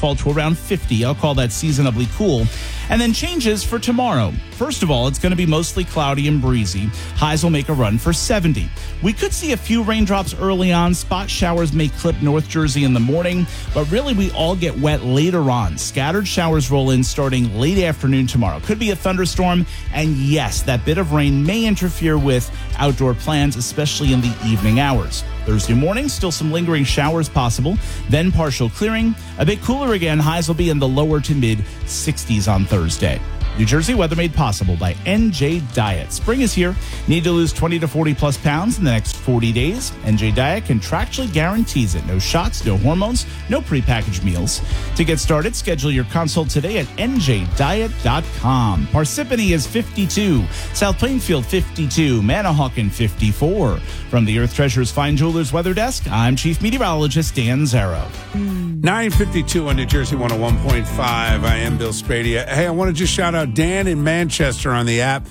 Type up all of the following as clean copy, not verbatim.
fall to around 50. I'll call that seasonably cool. And then changes for tomorrow. First of all, it's going to be mostly cloudy and breezy. Highs will make a run for 70. We could see a few raindrops early on. Spot showers may clip North Jersey in the morning, but really we all get wet later on. Scattered showers roll in starting late afternoon tomorrow. Could be a thunderstorm, and yes, that bit of rain may interfere with outdoor plans, especially in the evening hours. Thursday morning, still some lingering showers possible, then partial clearing. A bit cooler again. Highs will be in the lower to mid 60s on Thursday. New Jersey weather made possible by NJ Diet. Spring is here. Need to lose 20 to 40 plus pounds in the next 40 days. NJ Diet contractually guarantees it. No shots, no hormones, no prepackaged meals. To get started, schedule your consult today at njdiet.com. Parsippany is 52. South Plainfield 52. Manahawkin 54. From the Earth Treasures Fine Jewelers Weather Desk, I'm Chief Meteorologist Dan Zarrow. 9:52 on New Jersey 101.5. I am Bill Spadia. Hey, I want to just shout out Dan in Manchester on the app.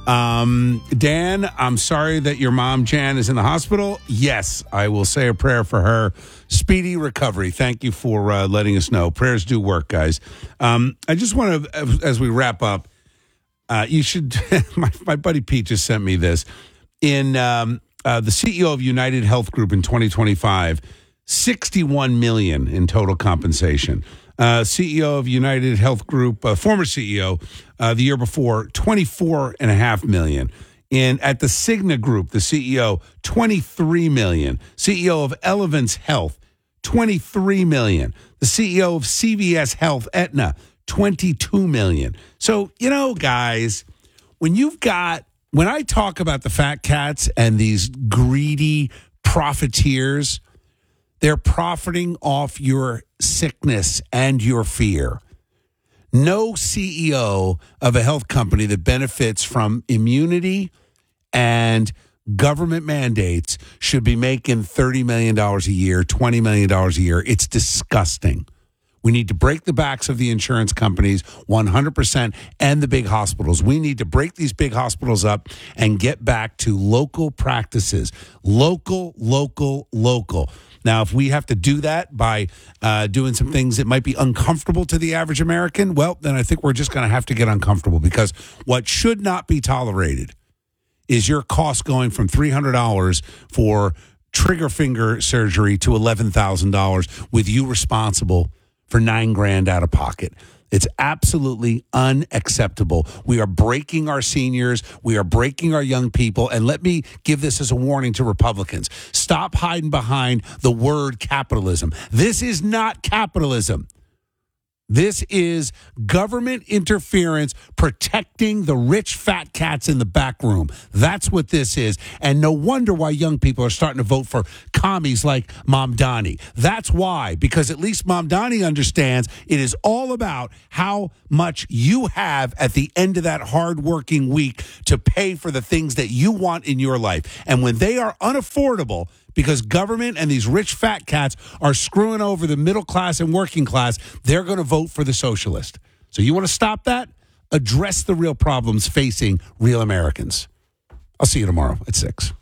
Dan, I'm sorry that your mom, Jan, is in the hospital. Yes, I will say a prayer for her. Speedy recovery. Thank you for letting us know. Prayers do work, guys. I just want to, as we wrap up, you should, my buddy Pete just sent me this. In the CEO of United Health Group in 2025, $61 million in total compensation. CEO of United Health Group, former CEO, the year before, $24.5 million. At the Cigna Group, the CEO, $23 million. CEO of Elevance Health, $23 million. The CEO of CVS Health, Aetna, $22 million. So, guys, when I talk about the fat cats and these greedy profiteers, they're profiting off your sickness and your fear. No CEO of a health company that benefits from immunity and government mandates should be making $30 million a year, $20 million a year. It's disgusting. We need to break the backs of the insurance companies 100% and the big hospitals. We need to break these big hospitals up and get back to local practices. Local. Now, if we have to do that by doing some things that might be uncomfortable to the average American, well, then I think we're just going to have to get uncomfortable, because what should not be tolerated is your cost going from $300 for trigger finger surgery to $11,000 with you responsible for $9,000 out of pocket. It's absolutely unacceptable. We are breaking our seniors. We are breaking our young people. And let me give this as a warning to Republicans. Stop hiding behind the word capitalism. This is not capitalism. This is government interference protecting the rich fat cats in the back room. That's what this is. And no wonder why young people are starting to vote for commies like Mamdani. That's why, because at least Mamdani understands it is all about how much you have at the end of that hard-working week to pay for the things that you want in your life. And when they are unaffordable, because government and these rich fat cats are screwing over the middle class and working class, they're going to vote for the socialist. So you want to stop that? Address the real problems facing real Americans. I'll see you tomorrow at 6.